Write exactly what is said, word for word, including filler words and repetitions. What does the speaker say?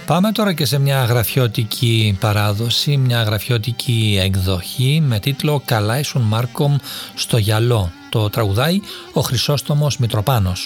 Πάμε τώρα και σε μια γραφιωτική παράδοση, μια γραφιωτική εκδοχή με τίτλο «Καλά ήσουν Μάρκομ στο γυαλό». Το τραγουδάει ο Χρυσόστομος Μητροπάνος.